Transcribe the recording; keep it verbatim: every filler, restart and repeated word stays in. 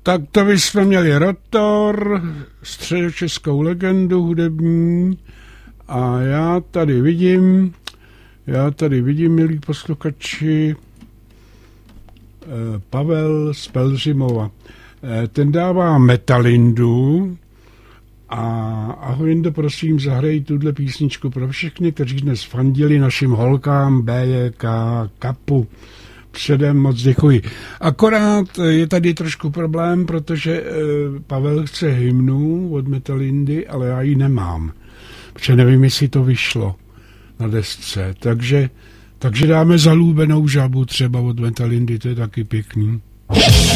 Tak to bychom měli Rotor, středočeskou legendu hudební a já tady vidím, já tady vidím, milí posluchači, Pavel z Pelřimova. Ten dává Metalindu a ahoj Jindo, prosím, zahraj tuhle písničku pro všechny, kteří dnes fandili našim holkám bé jé ká Kapu. Předem moc děkuji. Akorát je tady trošku problém, protože Pavel chce hymnu od Metalindy, ale já ji nemám. Protože nevím, jestli to vyšlo na desce. Takže, takže dáme Zalúbenou žabu třeba od Metalindy, to je taky pěkný.